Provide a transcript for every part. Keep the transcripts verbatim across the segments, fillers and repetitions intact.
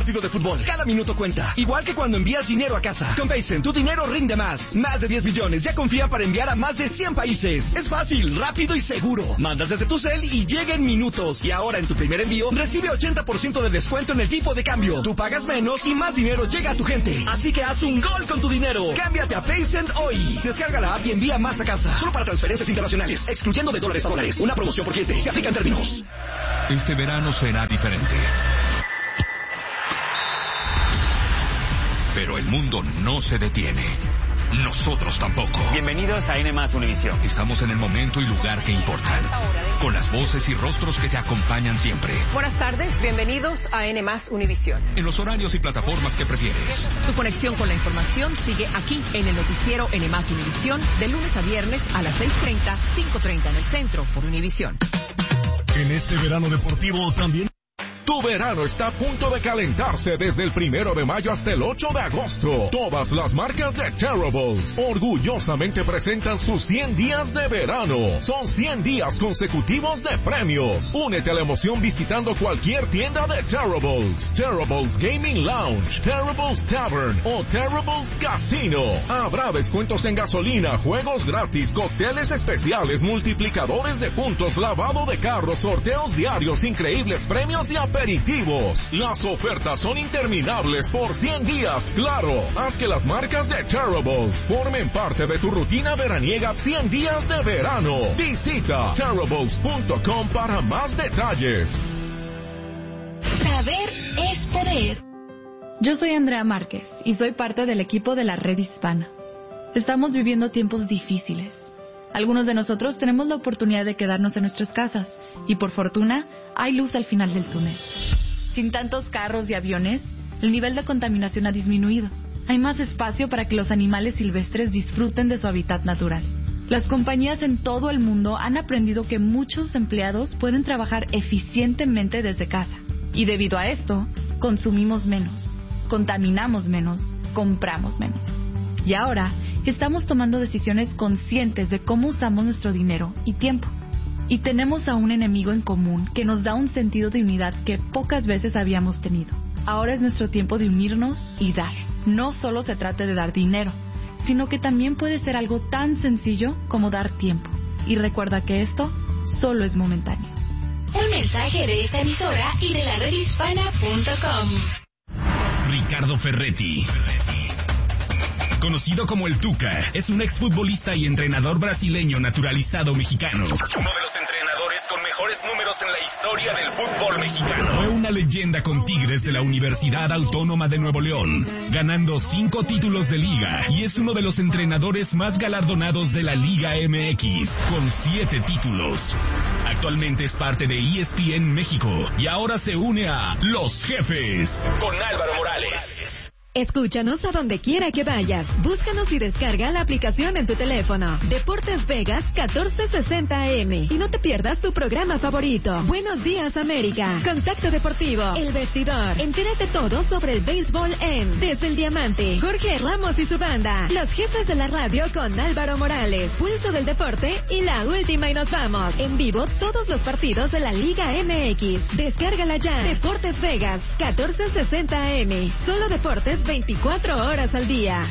partido de fútbol. Cada minuto cuenta. Igual que cuando envías dinero a casa. Con Paycen, tu dinero rinde más. Más de diez millones ya confía para enviar a más de cien países. Es fácil, rápido y seguro. Mandas desde tu cel y llega en minutos. Y ahora en tu primer envío, recibe ochenta por ciento de descuento en el tipo de cambio. Tú pagas menos y más dinero llega a tu gente. Así que haz un gol con tu dinero. Cámbiate a Paycen hoy. Descarga la app y envía más a casa. Solo para transferencias internacionales, excluyendo de dólares a dólares. Una promoción por cliente. Se aplica en términos. Este verano será diferente. Pero el mundo no se detiene. Nosotros tampoco. Bienvenidos a N más Univisión. Estamos en el momento y lugar que importan, con las voces y rostros que te acompañan siempre. Buenas tardes, bienvenidos a N más Univisión. En los horarios y plataformas que prefieres. Tu conexión con la información sigue aquí en el noticiero N más Univisión, de lunes a viernes a las seis treinta, cinco treinta en el centro por Univisión. En este verano deportivo también... Tu verano está a punto de calentarse desde el primero de mayo hasta el ocho de agosto. Todas las marcas de Terribles orgullosamente presentan sus cien días de verano. Son cien días consecutivos de premios. Únete a la emoción visitando cualquier tienda de Terribles. Terribles Gaming Lounge, Terribles Tavern o Terribles Casino. Habrá descuentos en gasolina, juegos gratis, cócteles especiales, multiplicadores de puntos, lavado de carros, sorteos diarios, increíbles premios y aperitivos. Las ofertas son interminables por cien días, claro. Haz que las marcas de Terribles formen parte de tu rutina veraniega cien días de verano. Visita terribles punto com para más detalles. Saber es poder. Yo soy Andrea Márquez y soy parte del equipo de la Red Hispana. Estamos viviendo tiempos difíciles. Algunos de nosotros tenemos la oportunidad de quedarnos en nuestras casas y por fortuna hay luz al final del túnel. Sin tantos carros y aviones, el nivel de contaminación ha disminuido. Hay más espacio para que los animales silvestres disfruten de su hábitat natural. Las compañías en todo el mundo han aprendido que muchos empleados pueden trabajar eficientemente desde casa. Y debido a esto, consumimos menos, contaminamos menos, compramos menos. Y ahora, estamos tomando decisiones conscientes de cómo usamos nuestro dinero y tiempo. Y tenemos a un enemigo en común que nos da un sentido de unidad que pocas veces habíamos tenido. Ahora es nuestro tiempo de unirnos y dar. No solo se trata de dar dinero, sino que también puede ser algo tan sencillo como dar tiempo. Y recuerda que esto solo es momentáneo. Un mensaje de esta emisora y de la red hispana punto com. Ricardo Ferretti, conocido como el Tuca, es un exfutbolista y entrenador brasileño naturalizado mexicano. Uno de los entrenadores con mejores números en la historia del fútbol mexicano. Fue una leyenda con Tigres de la Universidad Autónoma de Nuevo León, ganando cinco títulos de liga, y es uno de los entrenadores más galardonados de la Liga M X, con siete títulos. Actualmente es parte de E S P N México y ahora se une a Los Jefes con Álvaro Morales. Escúchanos a donde quiera que vayas. Búscanos y descarga la aplicación en tu teléfono. Deportes Vegas catorce sesenta A M. Y no te pierdas tu programa favorito. Buenos Días América. Contacto Deportivo. El Vestidor. Entérate todo sobre el béisbol en Desde el Diamante. Jorge Ramos y su banda. Los Jefes de la Radio con Álvaro Morales. Pulso del Deporte y la última y nos vamos. En vivo todos los partidos de la Liga M X. Descárgala ya. Deportes Vegas catorce sesenta A M. Solo deportes veinticuatro horas al día.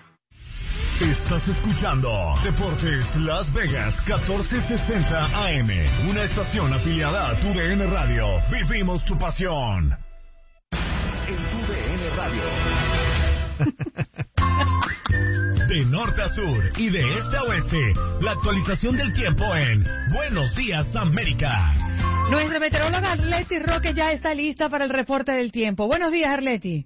Estás escuchando Deportes Las Vegas catorce sesenta A M, una estación afiliada a Tu D N Radio. Vivimos tu pasión. En Tu D N Radio. De norte a sur y de este a oeste, la actualización del tiempo en Buenos Días América. Nuestra meteoróloga Arleti Roque ya está lista para el reporte del tiempo. Buenos días, Arleti.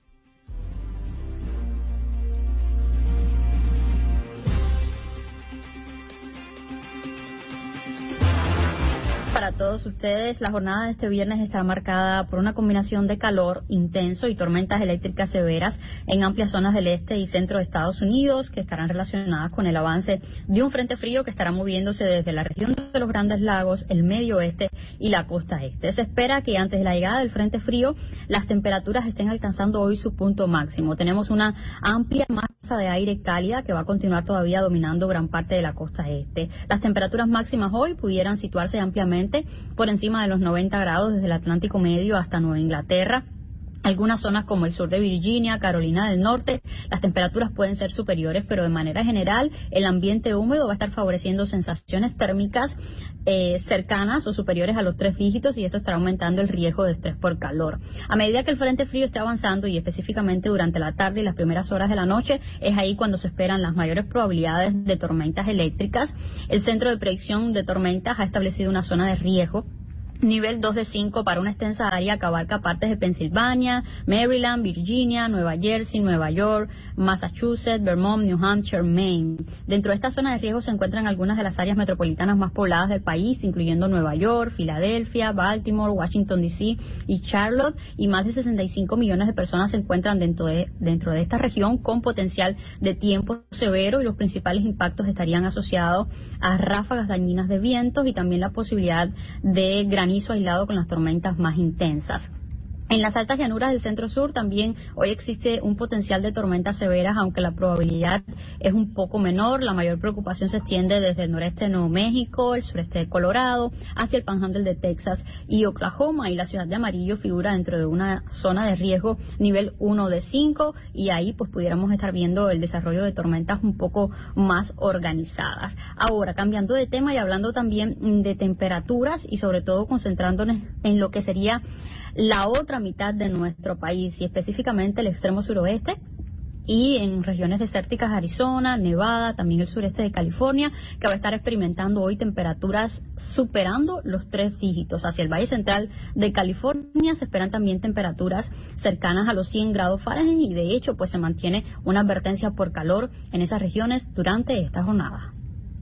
Para todos ustedes, la jornada de este viernes estará marcada por una combinación de calor intenso y tormentas eléctricas severas en amplias zonas del este y centro de Estados Unidos, que estarán relacionadas con el avance de un frente frío que estará moviéndose desde la región de los Grandes Lagos, el medio oeste y la costa este. Se espera que antes de la llegada del frente frío, las temperaturas estén alcanzando hoy su punto máximo. Tenemos una amplia masa de aire cálida que va a continuar todavía dominando gran parte de la costa este. Las temperaturas máximas hoy pudieran situarse ampliamente por encima de los noventa grados desde el Atlántico Medio hasta Nueva Inglaterra, Algunas zonas como el sur de Virginia, Carolina del Norte, las temperaturas pueden ser superiores, pero de manera general el ambiente húmedo va a estar favoreciendo sensaciones térmicas eh, cercanas o superiores a los tres dígitos, y esto estará aumentando el riesgo de estrés por calor. A medida que el frente frío esté avanzando, y específicamente durante la tarde y las primeras horas de la noche, es ahí cuando se esperan las mayores probabilidades de tormentas eléctricas. El Centro de Predicción de Tormentas ha establecido una zona de riesgo nivel dos de cinco para una extensa área que abarca partes de Pensilvania, Maryland, Virginia, Nueva Jersey, Nueva York, Massachusetts, Vermont, New Hampshire, Maine. Dentro de esta zona de riesgo se encuentran algunas de las áreas metropolitanas más pobladas del país, incluyendo Nueva York, Filadelfia, Baltimore, Washington D C y Charlotte, y más de sesenta y cinco millones de personas se encuentran dentro de, dentro de esta región con potencial de tiempo severo, y los principales impactos estarían asociados a ráfagas dañinas de vientos y también la posibilidad de granizo aislado con las tormentas más intensas. En las altas llanuras del centro-sur también hoy existe un potencial de tormentas severas, aunque la probabilidad es un poco menor. La mayor preocupación se extiende desde el noreste de Nuevo México, el sureste de Colorado, hacia el Panhandle de Texas y Oklahoma, y la ciudad de Amarillo figura dentro de una zona de riesgo nivel uno de cinco, y ahí pues pudiéramos estar viendo el desarrollo de tormentas un poco más organizadas. Ahora, cambiando de tema y hablando también de temperaturas, y sobre todo concentrándonos en lo que sería la otra mitad de nuestro país, y específicamente el extremo suroeste y en regiones desérticas de Arizona, Nevada, también el sureste de California, que va a estar experimentando hoy temperaturas superando los tres dígitos. Hacia el Valle Central de California se esperan también temperaturas cercanas a los cien grados Fahrenheit, y de hecho pues se mantiene una advertencia por calor en esas regiones durante esta jornada.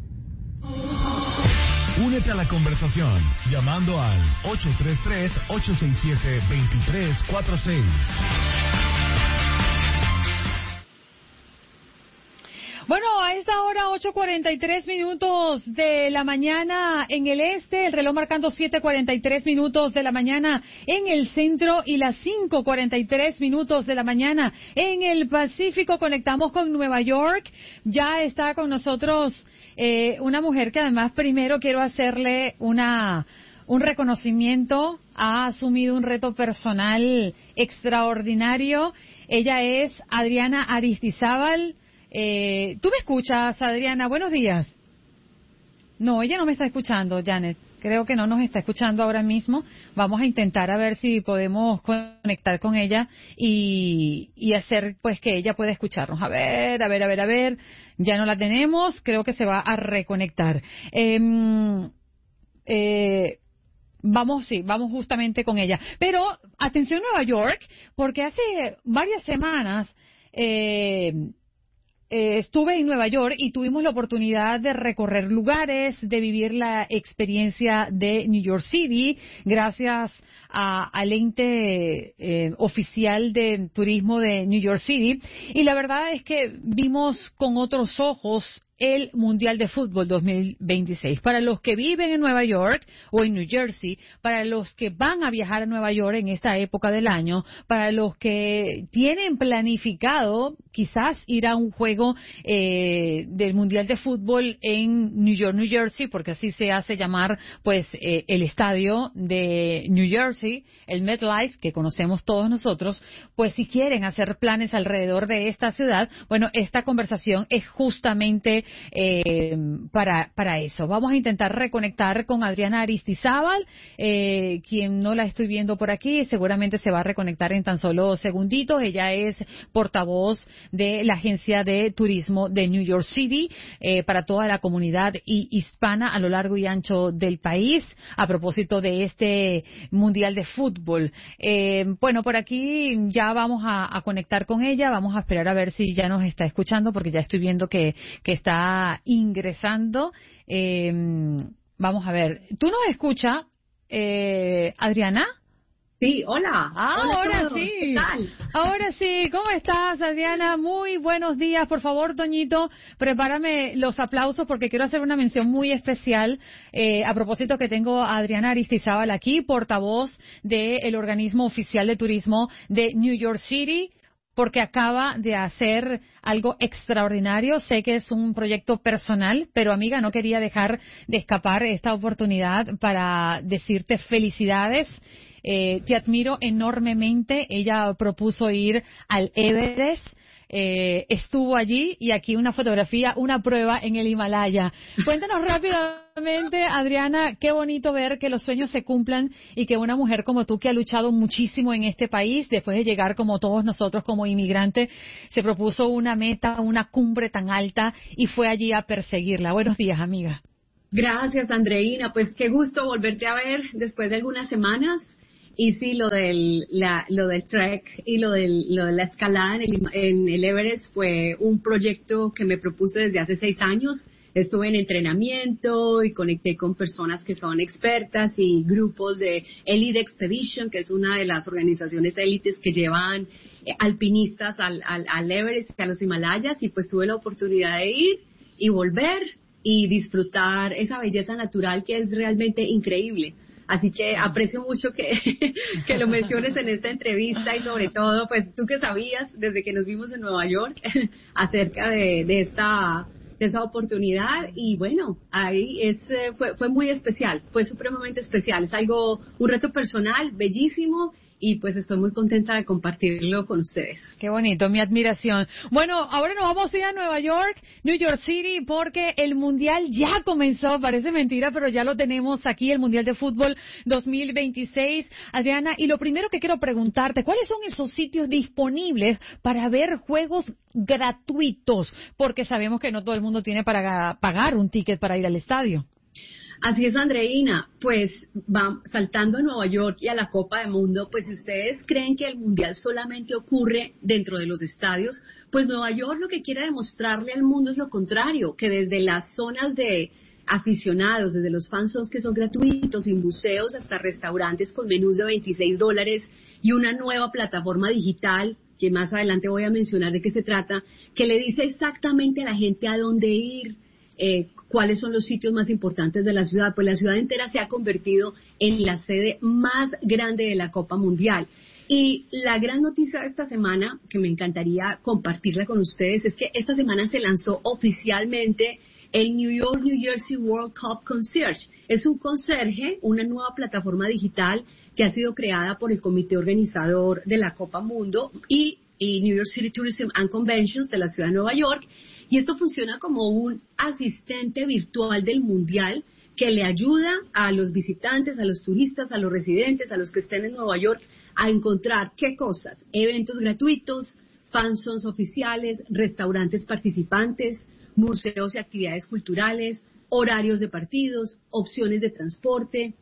Únete a la conversación llamando al ocho tres tres, ocho seis siete, dos tres cuatro seis. Bueno, a esta hora, ocho cuarenta y tres minutos de la mañana en el este, el reloj marcando siete cuarenta y tres minutos de la mañana en el centro y las cinco cuarenta y tres minutos de la mañana en el Pacífico. Conectamos con Nueva York. Ya está con nosotros eh, una mujer que además primero quiero hacerle una un reconocimiento. Ha asumido un reto personal extraordinario. Ella es Adriana Aristizábal. Eh, ¿Tú me escuchas, Adriana? Buenos días. No, ella no me está escuchando, Janet. Creo que no nos está escuchando ahora mismo. Vamos a intentar a ver si podemos conectar con ella y, y hacer pues que ella pueda escucharnos. A ver, a ver, a ver, a ver. Ya no la tenemos. Creo que se va a reconectar. Eh, eh, Vamos, sí, vamos justamente con ella. Pero, atención Nueva York, porque hace varias semanas eh, eh, estuve en Nueva York y tuvimos la oportunidad de recorrer lugares, de vivir la experiencia de New York City, gracias a, al ente eh, oficial de turismo de New York City. Y la verdad es que vimos con otros ojos el Mundial de Fútbol dos mil veintiséis. Para los que viven en Nueva York o en New Jersey, para los que van a viajar a Nueva York en esta época del año, para los que tienen planificado quizás ir a un juego eh, del Mundial de Fútbol en New York, New Jersey, porque así se hace llamar pues eh, el estadio de New Jersey, el MetLife, que conocemos todos nosotros. Pues si quieren hacer planes alrededor de esta ciudad, bueno, esta conversación es justamente Eh, para para eso. Vamos a intentar reconectar con Adriana Aristizábal, eh, quien no la estoy viendo por aquí, seguramente se va a reconectar en tan solo segunditos. Ella es portavoz de la Agencia de Turismo de New York City eh, para toda la comunidad hispana a lo largo y ancho del país, a propósito de este Mundial de Fútbol. Eh, bueno, por aquí ya vamos a, a conectar con ella, vamos a esperar a ver si ya nos está escuchando, porque ya estoy viendo que, que está ingresando. Eh, vamos a ver. ¿Tú nos escuchas, eh, Adriana? Sí, hola. Ah, hola ahora todos. sí. ¿Qué tal? Ahora sí. ¿Cómo estás, Adriana? Muy buenos días. Por favor, Toñito, prepárame los aplausos porque quiero hacer una mención muy especial eh, a propósito que tengo a Adriana Aristizábal aquí, portavoz del organismo oficial de turismo de New York City, porque acaba de hacer algo extraordinario. Sé que es un proyecto personal, pero amiga, no quería dejar de escapar esta oportunidad para decirte felicidades. eh, te admiro enormemente. Ella propuso ir al Everest. Eh, estuvo allí y aquí una fotografía, una prueba en el Himalaya. Cuéntanos rápidamente, Adriana, qué bonito ver que los sueños se cumplan y que una mujer como tú, que ha luchado muchísimo en este país, después de llegar como todos nosotros como inmigrante, se propuso una meta, una cumbre tan alta y fue allí a perseguirla. Buenos días, amiga. Gracias, Andreina. Pues qué gusto volverte a ver después de algunas semanas. Y sí, lo del, la, lo del trek y lo, del, lo de la escalada en el, en el Everest fue un proyecto que me propuse desde hace seis años. Estuve en entrenamiento y conecté con personas que son expertas y grupos de Elite Expedition, que es una de las organizaciones élites que llevan eh, alpinistas al, al, al Everest y a los Himalayas. Y pues tuve la oportunidad de ir y volver y disfrutar esa belleza natural que es realmente increíble. Así que aprecio mucho que, que lo menciones en esta entrevista y sobre todo, pues tú que sabías desde que nos vimos en Nueva York acerca de, de esta de esa oportunidad y bueno, ahí es fue fue muy especial, fue supremamente especial, es algo, un reto personal bellísimo. Y pues estoy muy contenta de compartirlo con ustedes. Qué bonito, mi admiración. Bueno, ahora nos vamos a ir a Nueva York, New York City, porque el Mundial ya comenzó, parece mentira, pero ya lo tenemos aquí, el Mundial de Fútbol dos mil veintiséis. Adriana, y lo primero que quiero preguntarte, ¿cuáles son esos sitios disponibles para ver juegos gratuitos? Porque sabemos que no todo el mundo tiene para pagar un ticket para ir al estadio. Así es, Andreina. Pues va, saltando a Nueva York y a la Copa del Mundo, pues si ustedes creen que el Mundial solamente ocurre dentro de los estadios, pues Nueva York lo que quiere demostrarle al mundo es lo contrario, que desde las zonas de aficionados, desde los fan zones que son gratuitos, y museos hasta restaurantes con menús de veintiséis dólares y una nueva plataforma digital, que más adelante voy a mencionar de qué se trata, que le dice exactamente a la gente a dónde ir, Eh, cuáles son los sitios más importantes de la ciudad. Pues la ciudad entera se ha convertido en la sede más grande de la Copa Mundial. Y la gran noticia de esta semana, que me encantaría compartirla con ustedes, es que esta semana se lanzó oficialmente el New York, New Jersey World Cup Concierge. Es un conserje, una nueva plataforma digital que ha sido creada por el comité organizador de la Copa Mundo y, y New York City Tourism and Conventions de la ciudad de Nueva York. Y esto funciona como un asistente virtual del Mundial que le ayuda a los visitantes, a los turistas, a los residentes, a los que estén en Nueva York a encontrar qué cosas, eventos gratuitos, fan zones oficiales, restaurantes participantes, museos y actividades culturales, horarios de partidos, opciones de transporte,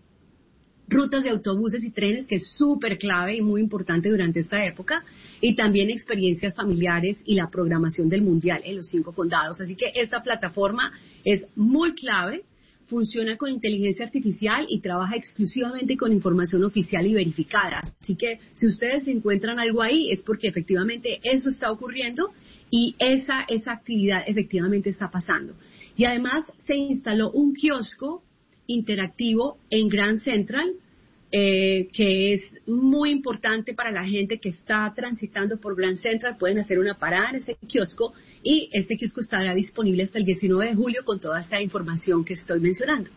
rutas de autobuses y trenes, que es súper clave y muy importante durante esta época, y también experiencias familiares y la programación del Mundial en los cinco condados. Así que esta plataforma es muy clave, funciona con inteligencia artificial y trabaja exclusivamente con información oficial y verificada. Así que si ustedes encuentran algo ahí es porque efectivamente eso está ocurriendo y esa, esa actividad efectivamente está pasando. Y además se instaló un kiosco interactivo en Grand Central, eh, que es muy importante para la gente que está transitando por Grand Central. Pueden hacer una parada en ese kiosco y este kiosco estará disponible hasta el diecinueve de julio con toda esta información que estoy mencionando.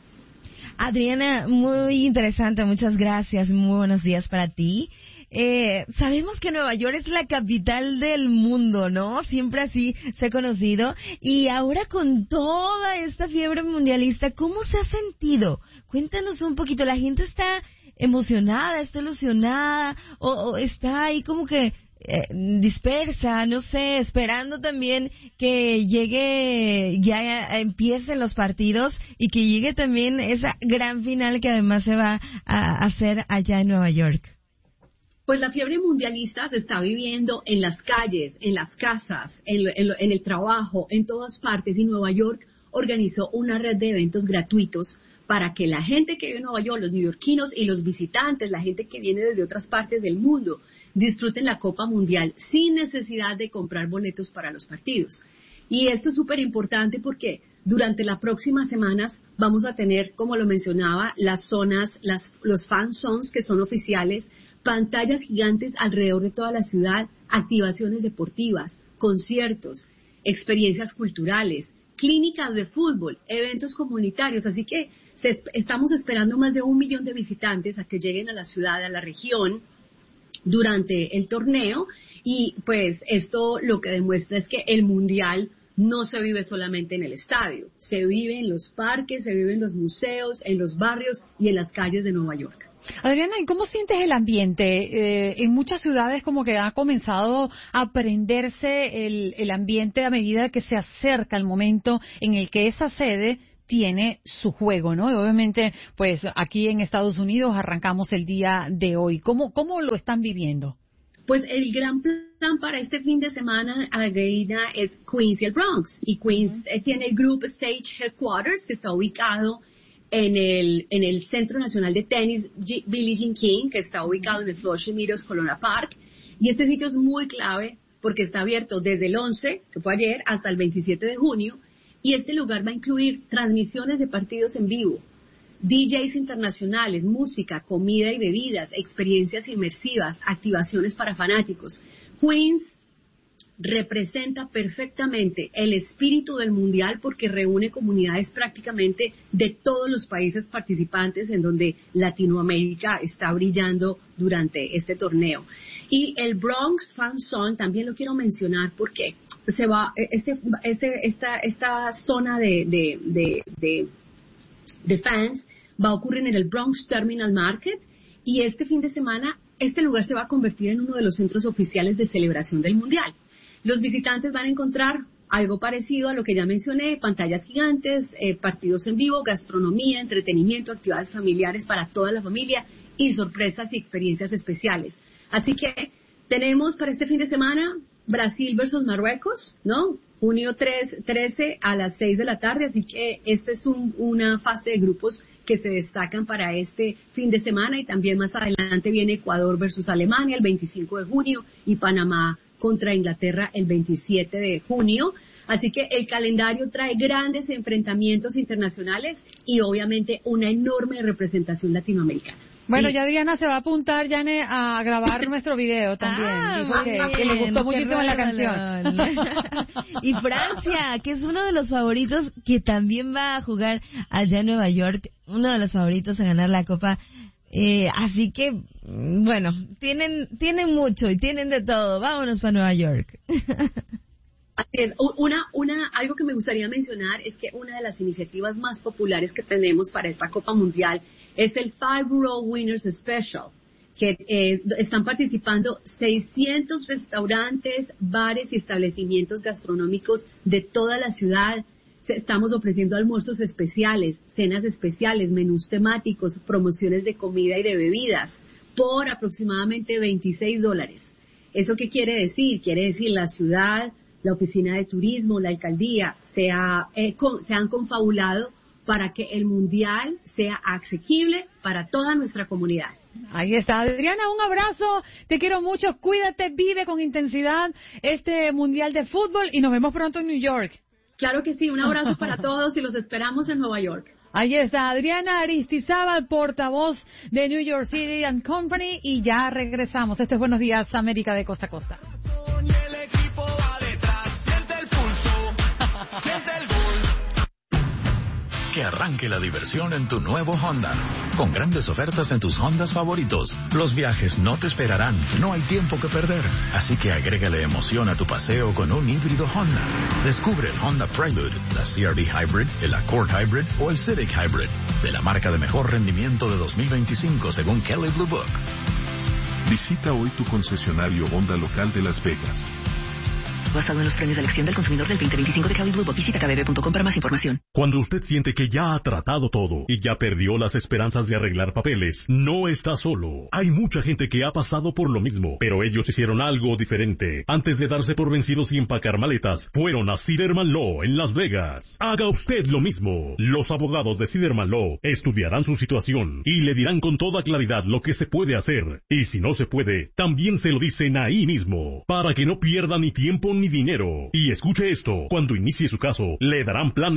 Adriana, muy interesante, muchas gracias, muy buenos días para ti. Eh, sabemos que Nueva York es la capital del mundo, ¿no? Siempre así se ha conocido. Y ahora con toda esta fiebre mundialista, ¿cómo se ha sentido? Cuéntanos un poquito. ¿La gente está emocionada, está ilusionada o, o está ahí como que eh, dispersa, no sé, esperando también que llegue, ya empiecen los partidos y que llegue también esa gran final que además se va a hacer allá en Nueva York? Pues la fiebre mundialista se está viviendo en las calles, en las casas, en, en, en el trabajo, en todas partes. Y Nueva York organizó una red de eventos gratuitos para que la gente que vive en Nueva York, los neoyorquinos y los visitantes, la gente que viene desde otras partes del mundo, disfruten la Copa Mundial sin necesidad de comprar boletos para los partidos. Y esto es súper importante porque durante las próximas semanas vamos a tener, como lo mencionaba, las zonas, las, los fan zones que son oficiales, pantallas gigantes alrededor de toda la ciudad, activaciones deportivas, conciertos, experiencias culturales, clínicas de fútbol, eventos comunitarios. Así que Se, estamos esperando más de un millón de visitantes a que lleguen a la ciudad, a la región, durante el torneo. Y pues esto lo que demuestra es que el Mundial no se vive solamente en el estadio, se vive en los parques, se vive en los museos, en los barrios y en las calles de Nueva York. Adriana, ¿y cómo sientes el ambiente? Eh, en muchas ciudades como que ha comenzado a aprenderse el, el ambiente a medida que se acerca el momento en el que esa sede tiene su juego, ¿no? Y obviamente, pues aquí en Estados Unidos arrancamos el día de hoy. ¿Cómo, cómo lo están viviendo? Pues el gran plan para este fin de semana, Adriana, es Queens y el Bronx. Y Queens uh-huh. eh, tiene el Group Stage Headquarters, que está ubicado en el en el Centro Nacional de Tenis G- Billie Jean King, que está ubicado en el Flushing Meadows Colonna Park. Y este sitio es muy clave porque está abierto desde el once, que fue ayer, hasta el veintisiete de junio. Y este lugar va a incluir transmisiones de partidos en vivo, D Js internacionales, música, comida y bebidas, experiencias inmersivas, activaciones para fanáticos. Queens representa perfectamente el espíritu del Mundial porque reúne comunidades prácticamente de todos los países participantes en donde Latinoamérica está brillando durante este torneo. Y el Bronx Fan Zone también lo quiero mencionar porque se va este este esta esta zona de de de, de, de fans va a ocurrir en el Bronx Terminal Market y este fin de semana este lugar se va a convertir en uno de los centros oficiales de celebración del Mundial. Los visitantes van a encontrar algo parecido a lo que ya mencioné, pantallas gigantes, eh, partidos en vivo, gastronomía, entretenimiento, actividades familiares para toda la familia y sorpresas y experiencias especiales. Así que tenemos para este fin de semana Brasil versus Marruecos, ¿no? Junio trece a las seis de la tarde, así que esta es un, una fase de grupos que se destacan para este fin de semana y también más adelante viene Ecuador versus Alemania el veinticinco de junio y Panamá contra Inglaterra el veintisiete de junio. Así que el calendario trae grandes enfrentamientos internacionales y obviamente una enorme representación latinoamericana. Bueno, sí. ya Adriana se va a apuntar, Yane, a grabar nuestro video también. Ah, Dijo que, bien, que le gustó muchísimo la canción. Y Francia, que es uno de los favoritos que también va a jugar allá en Nueva York, uno de los favoritos a ganar la Copa. Eh, así que, bueno, tienen tienen mucho y tienen de todo. Vámonos para Nueva York. Una, una, algo que me gustaría mencionar es que una de las iniciativas más populares que tenemos para esta Copa Mundial es el Five World Winners Special, que eh, están participando seiscientos restaurantes, bares y establecimientos gastronómicos de toda la ciudad. Estamos ofreciendo almuerzos especiales, cenas especiales, menús temáticos, promociones de comida y de bebidas por aproximadamente veintiséis dólares. ¿Eso qué quiere decir? Quiere decir la ciudad, la oficina de turismo, la alcaldía, se, ha, eh, con, se han confabulado para que el Mundial sea asequible para toda nuestra comunidad. Ahí está. Adriana, un abrazo, te quiero mucho, cuídate, vive con intensidad este Mundial de Fútbol y nos vemos pronto en New York. Claro que sí, un abrazo para todos y los esperamos en Nueva York. Ahí está Adriana Aristizábal, portavoz de New York City and Company, y ya regresamos. Esto es Buenos Días América de costa a costa. Que arranque la diversión en tu nuevo Honda. Con grandes ofertas en tus Hondas favoritos. Los viajes no te esperarán, no hay tiempo que perder. Así que agrégale emoción a tu paseo con un híbrido Honda. Descubre el Honda Prelude, la C R V Hybrid, el Accord Hybrid o el Civic Hybrid. De la marca de mejor rendimiento de dos mil veinticinco según Kelley Blue Book. Visita hoy tu concesionario Honda local de Las Vegas. Basado en los premios de elección del consumidor del veinte veinticinco de Kelley Blue Book. Visita k b b punto com para más información. Cuando usted siente que ya ha tratado todo y ya perdió las esperanzas de arreglar papeles, no está solo. Hay mucha gente que ha pasado por lo mismo, pero ellos hicieron algo diferente. Antes de darse por vencidos y empacar maletas, fueron a Siderman Law en Las Vegas. Haga usted lo mismo. Los abogados de Siderman Law estudiarán su situación y le dirán con toda claridad lo que se puede hacer. Y si no se puede, también se lo dicen ahí mismo, para que no pierda ni tiempo ni dinero. Y escuche esto, cuando inicie su caso, le darán planes de pago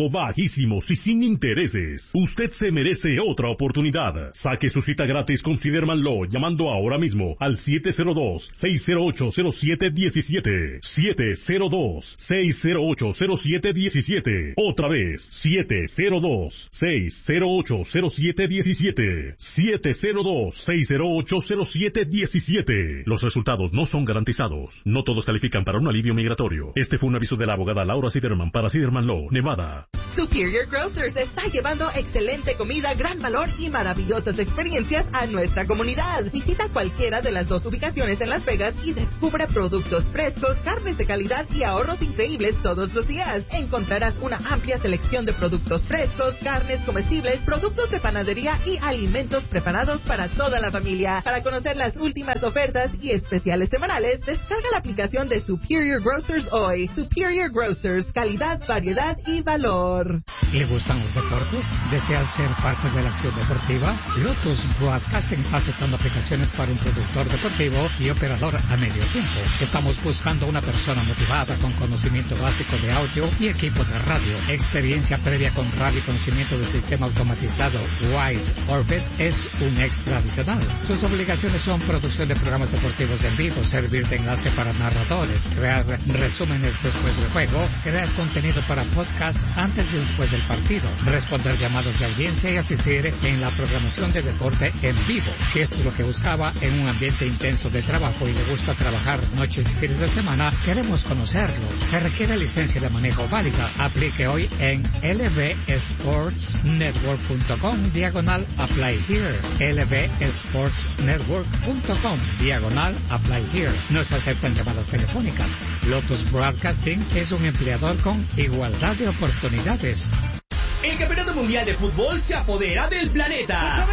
pago bajísimos y sin intereses. Usted se merece otra oportunidad. Saque su cita gratis con Fiderman Law llamando ahora mismo al siete cero dos, seis cero ocho, cero siete uno siete. siete cero dos, seis cero ocho, cero siete uno siete. Otra vez, siete cero dos, seis cero ocho, cero siete uno siete. siete cero dos, seis cero ocho, cero siete uno siete. Los resultados no son garantizados. No todos califican para un alivio migratorio. Este fue un aviso de la abogada Laura Siderman para Siderman Law, Nevada. Superior Grocers está llevando excelente comida, gran valor y maravillosas experiencias a nuestra comunidad. Visita cualquiera de las dos ubicaciones en Las Vegas y descubre productos frescos, carnes de calidad y ahorros increíbles todos los días. Encontrarás una amplia selección de productos frescos, carnes comestibles, productos de panadería y alimentos preparados para toda la familia. Para conocer las últimas ofertas y especiales semanales, descarga la aplicación de Superior Grocers hoy. Superior Grocers, calidad, variedad y valor. ¿Le gustan los deportes? ¿Desea ser parte de la acción deportiva? Lotus Broadcasting está aceptando aplicaciones para un productor deportivo y operador a medio tiempo. Estamos buscando una persona motivada con conocimiento básico de audio y equipo de radio. Experiencia previa con radio y conocimiento del sistema automatizado Wide Orbit es un extra adicional. Sus obligaciones son producción de programas deportivos en vivo, servir de enlace para narradores, crear resúmenes después del juego, crear contenido para podcast antes y después del partido, responder llamados de audiencia y asistir en la programación de deporte en vivo. Si esto es lo que buscaba en un ambiente intenso de trabajo y le gusta trabajar noches y fines de semana, queremos conocerlo. Se requiere licencia de manejo válida. Aplique hoy en l v sports network punto com diagonal apply here. l v sports network punto com diagonal apply here. No se aceptan llamadas telefónicas. Lotus Broadcasting es un empleador con igualdad de oportunidades. El Campeonato Mundial de Fútbol se apodera del planeta.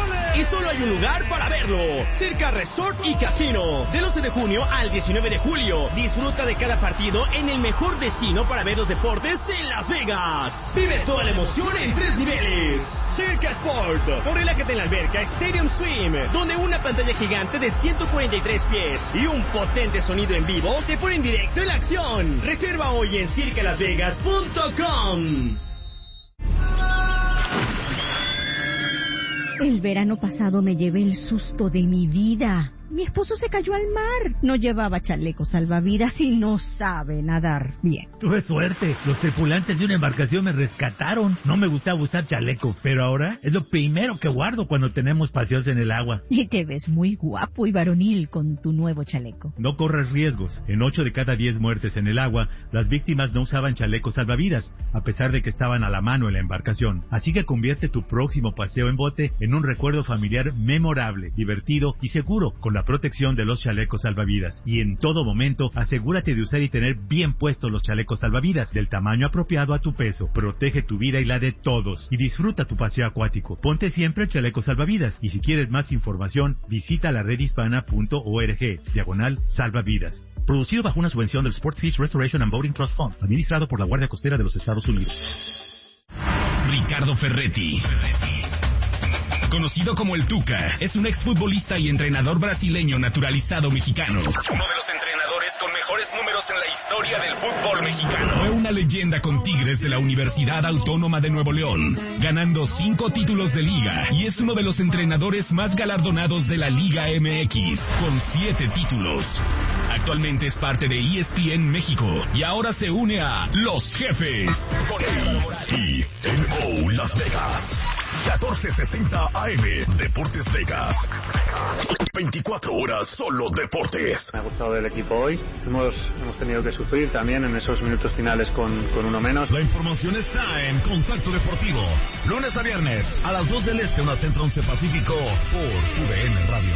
Y solo hay un lugar para verlo. Circa Resort y Casino. Del once de junio al diecinueve de julio. Disfruta de cada partido en el mejor destino para ver los deportes en Las Vegas. Vive toda la emoción en tres niveles. Circa Sport. O relájate en la alberca Stadium Swim, donde una pantalla gigante de ciento cuarenta y tres pies y un potente sonido en vivo te ponen directo en la acción. Reserva hoy en circa las vegas punto com. El verano pasado me llevé el susto de mi vida. Mi esposo se cayó al mar. No llevaba chaleco salvavidas y no sabe nadar bien. Tuve suerte. Los tripulantes de una embarcación me rescataron. No me gustaba usar chaleco, pero ahora es lo primero que guardo cuando tenemos paseos en el agua. Y te ves muy guapo y varonil con tu nuevo chaleco. No corres riesgos. En ocho de cada diez muertes en el agua, las víctimas no usaban chalecos salvavidas, a pesar de que estaban a la mano en la embarcación. Así que convierte tu próximo paseo en bote en un recuerdo familiar memorable, divertido y seguro con la protección de los chalecos salvavidas. Y en todo momento, asegúrate de usar y tener bien puestos los chalecos salvavidas del tamaño apropiado a tu peso. Protege tu vida y la de todos. Y disfruta tu paseo acuático. Ponte siempre el chaleco salvavidas. Y si quieres más información, visita la red hispana punto org, diagonal salvavidas. Producido bajo una subvención del Sport Fish Restoration and Boating Trust Fund, administrado por la Guardia Costera de los Estados Unidos. Ricardo Ferretti, conocido como el Tuca, es un exfutbolista y entrenador brasileño naturalizado mexicano. Uno de los entrenadores con mejores números en la historia del fútbol mexicano. Fue una leyenda con Tigres de la Universidad Autónoma de Nuevo León, ganando cinco títulos de liga, y es uno de los entrenadores más galardonados de la Liga M X, con siete títulos. Actualmente es parte de E S P N México y ahora se une a Los Jefes. Y N O Las Vegas. catorce sesenta A M, Deportes Vegas. veinticuatro horas solo deportes. Me ha gustado el equipo hoy. Hemos, hemos tenido que sufrir también en esos minutos finales con, con uno menos. La información está en Contacto Deportivo. Lunes a viernes, a las dos del Este, una Centro once Pacífico, por U D N Radio.